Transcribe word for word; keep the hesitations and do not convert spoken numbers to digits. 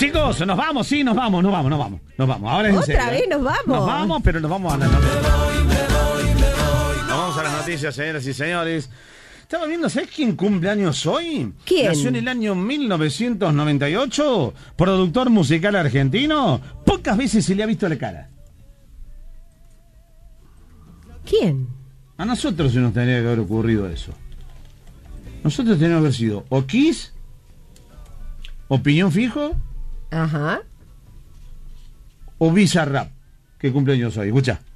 Chicos, nos vamos, sí, nos vamos, nos vamos, nos vamos. Nos vamos, ahora es en serio. ¿Otra vez nos vamos? Nos vamos, pero nos vamos a las noticias. Nos vamos a las noticias, señoras y señores. Estaba viendo, ¿sabes quién cumple años hoy? ¿Quién? Nació en el año mil novecientos noventa y ocho, productor musical argentino. Pocas veces se le ha visto la cara. ¿Quién? A nosotros se nos tendría que haber ocurrido eso. Nosotros teníamos que haber sido o Kiss, Opinión Fijo, Ajá. o Bizarrap, que cumple años hoy. Escucha.